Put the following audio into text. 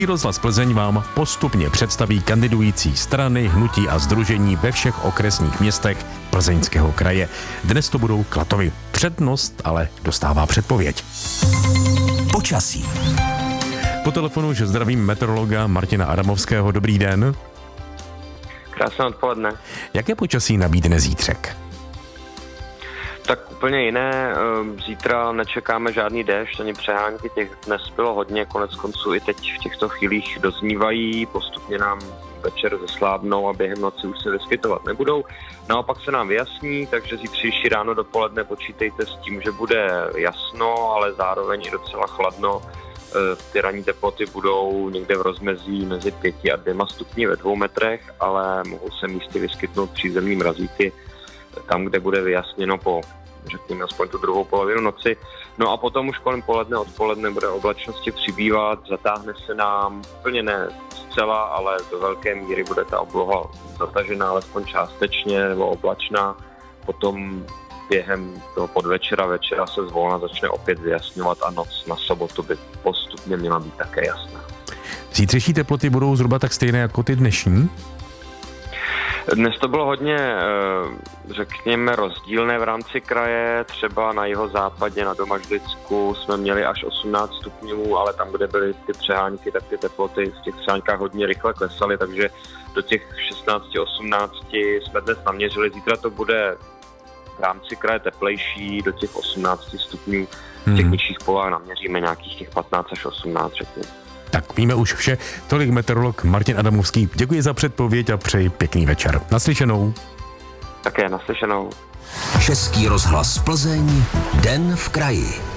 Rozhlas Plzeň vám postupně představí kandidující strany, hnutí a sdružení ve všech okresních městech Plzeňského kraje. Dnes to budou Klatovy. Přednost ale dostává předpověď. Počasí. Po telefonu už zdravím meteorologa Martina Adamovského. Dobrý den. Krásné odpoledne. Jaké počasí nabídne zítřek? Tak úplně jiné. Zítra nečekáme žádný déšť ani přehánky, těch dnes bylo hodně, konec konců i teď v těchto chvílích doznívají, postupně nám večer zeslábnou a během noci už se vyskytovat nebudou. Naopak se nám vyjasní, takže zítřejší ráno dopoledne počítejte s tím, že bude jasno, ale zároveň i docela chladno. Ty ranní teploty budou někde v rozmezí mezi 5 a 2 stupni ve 2 metrech, ale mohou se místy vyskytnout přízemní mrazíky tam, kde bude vyjasněno po, řekněme, aspoň tu druhou polovinu noci. No a potom už kolem poledne, odpoledne bude oblačnosti přibývat, zatáhne se nám úplně ne zcela, ale do velké míry bude ta obloha zatažená alespoň částečně nebo oblačná. Potom během toho podvečera, večera se zvolna začne opět vyjasňovat a noc na sobotu by postupně měla být také jasná. Zítřejší teploty budou zhruba tak stejné jako ty dnešní? Dnes to bylo hodně, řekněme, rozdílné v rámci kraje. Třeba na jihozápadě, na Domažlicku jsme měli až 18 stupňů, ale tam, kde byly ty přehánky, tak ty teploty v těch přehánkách hodně rychle klesaly, takže do těch 16-18 jsme dnes naměřili. Zítra to bude v rámci kraje teplejší, do těch 18 stupňů. V těch nižších polách naměříme nějakých těch 15 až 18, řekněme. Tak víme už vše. Tolik meteorolog Martin Adamovský. Děkuji za předpověď a přeji pěkný večer. Naslyšenou. Také naslyšenou. Český rozhlas Plzeň, den v kraji.